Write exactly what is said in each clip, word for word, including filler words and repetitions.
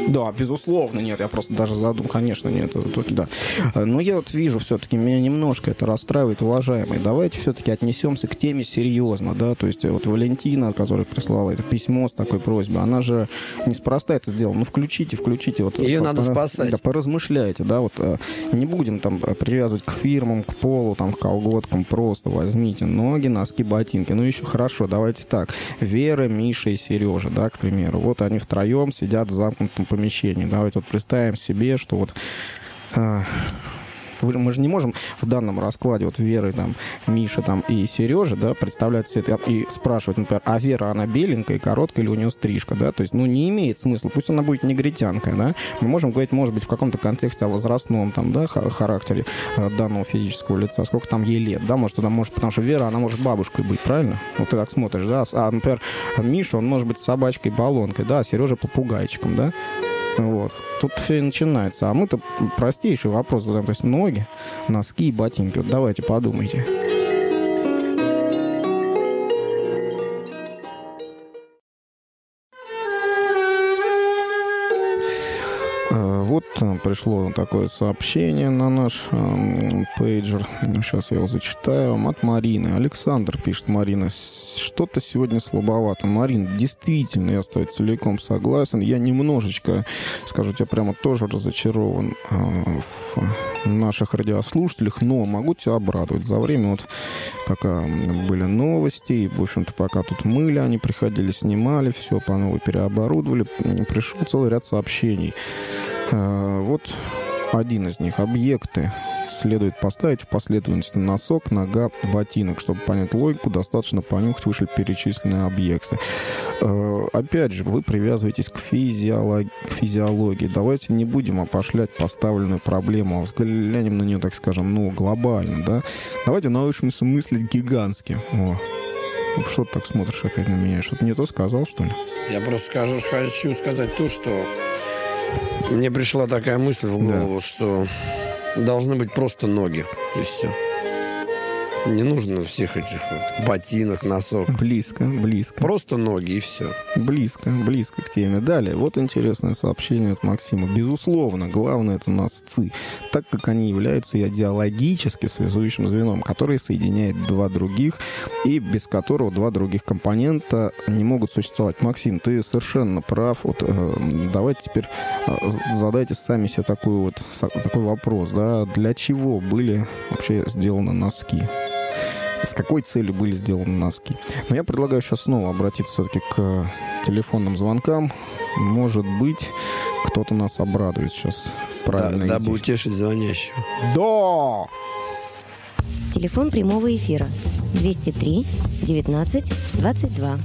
Да, безусловно, нет, я просто даже задумал, конечно, нет, тут, да. Но я вот вижу все-таки, меня немножко это расстраивает, уважаемые. Давайте все-таки отнесемся к теме серьезно, да, то есть вот Валентина, которая прислала это письмо с такой просьбой, она же неспроста это сделала. Ну, включите, включите. Вот, ее по, надо по, спасать. Да, поразмышляйте, да, вот не будем там привязывать к фирмам, к полу, там, к колготкам, просто возьмите ноги, носки, ботинки. Ну, еще хорошо, давайте так. Вера, Миша и Сережа, да, к примеру, вот они втроем сидят в замкнутом помещении. Давайте вот представим себе, что вот э, мы же не можем в данном раскладе вот Веры, там, Миша там, и Сережа, да, представлять себе это и спрашивать, например, а Вера, она беленькая, короткая или у нее стрижка, да, то есть, ну, не имеет смысла, пусть она будет негритянкой, да, мы можем говорить, может быть, в каком-то контексте о возрастном, там, да, характере э, данного физического лица, сколько там ей лет, да, может, она может, потому что Вера, она может бабушкой быть, правильно? Вот ты так смотришь, да, а, например, Миша, он может быть собачкой-баллонкой, да, а Сережа попугайчиком, да. Вот. Тут все и начинается. А мы-то простейший вопрос задаем. То есть ноги, носки и ботинки. Вот давайте подумайте. Вот пришло такое сообщение на наш э, пейджер. Сейчас я его зачитаю. От Марины. Александр пишет, Марина, что-то сегодня слабовато. Марина, действительно, я с тобой целиком согласен. Я немножечко, скажу тебе, прямо тоже разочарован э, в наших радиослушателях, но могу тебя обрадовать. За время вот, пока были новости, и, в общем-то, пока тут мыли, они приходили, снимали, все по новой переоборудовали, пришел целый ряд сообщений. Вот один из них. Объекты следует поставить в последовательности носок, нога, ботинок. Чтобы понять логику, достаточно понюхать вышеперечисленные объекты. Опять же, вы привязываетесь к физиолог... физиологии. Давайте не будем опошлять поставленную проблему, а взглянем на нее, так скажем, ну, глобально, да? Давайте научимся мыслить гигантски. О. Что ты так смотришь опять на меня? Что-то не то сказал, что ли? Я просто скажу, хочу сказать то, что мне пришла такая мысль в голову, да, что должны быть просто ноги, и все. Не нужно всех этих вот ботинок, носок. Близко, близко. Просто ноги, и все. Близко, близко к теме. Далее, вот интересное сообщение от Максима. Безусловно, главное это носцы, так как они являются идеологически связующим звеном, который соединяет два других, и без которого два других компонента не могут существовать. Максим, ты совершенно прав. Вот, э, давайте теперь э, задайте сами себе такой, вот, такой вопрос. Да? Для чего были вообще сделаны носки? С какой целью были сделаны носки? Но я предлагаю сейчас снова обратиться все-таки к телефонным звонкам. Может быть, кто-то нас обрадует сейчас. Правильно. Да, дабы утешить звонящего. Да! Телефон прямого эфира двести три девятнадцать двадцать два.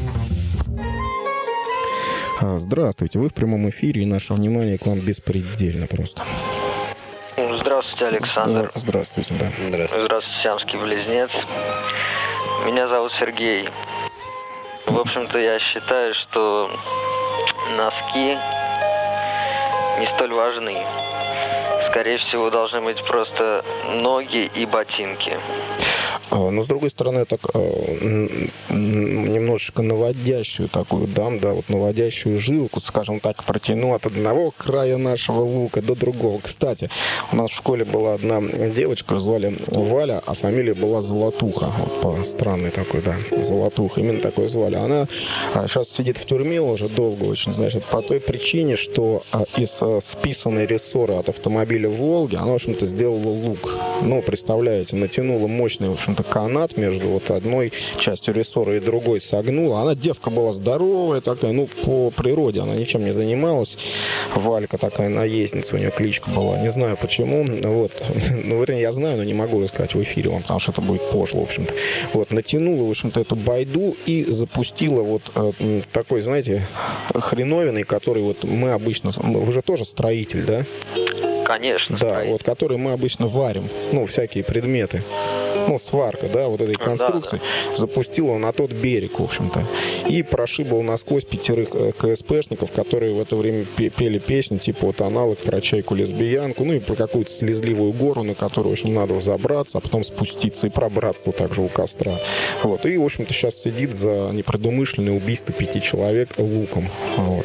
Здравствуйте, вы в прямом эфире, и наше внимание к вам беспредельно просто. Здравствуйте, Александр. Здравствуйте, да. Здравствуйте. Здравствуйте, сиамский близнец. Меня зовут Сергей. В общем-то, я считаю, что носки не столь важны. Скорее всего, должны быть просто ноги и ботинки. Но, с другой стороны, так немножечко наводящую такую дам, да, вот наводящую жилку, скажем так, протяну от одного края нашего лука до другого. Кстати, у нас в школе была одна девочка, звали Валя, а фамилия была Золотуха. Вот по странной такой, да, Золотуха, именно такой звали. Она сейчас сидит в тюрьме уже долго очень, значит, по той причине, что из списанной рессоры от автомобиля Волги она, в общем-то, сделала лук. Ну, представляете, натянула мощный, в общем-то, канат между вот одной частью рессора и другой, согнула. Она девка была здоровая такая, ну, по природе она ничем не занималась. Валька такая наездница, у нее кличка была, не знаю почему. Вот. Ну, вернее, я знаю, но не могу рассказать в эфире вам, потому что это будет пошло, в общем-то. Вот, натянула, в общем-то, эту байду и запустила вот э, такой, знаете, хреновиной, который вот мы обычно... Вы же тоже строитель, да? Конечно. Да, вот, который мы обычно варим, ну, всякие предметы. Ну, сварка, да, вот этой конструкции, да, да. Запустила на тот берег, в общем-то, и прошибла насквозь пятерых КСПшников, которые в это время пели песни, типа вот аналог про чайку-лесбиянку, ну и про какую-то слезливую гору, на которую, в общем, надо взобраться, а потом спуститься и пробраться также у костра. Вот, и, в общем-то, сейчас сидит за непредумышленное убийство пяти человек луком. Вот.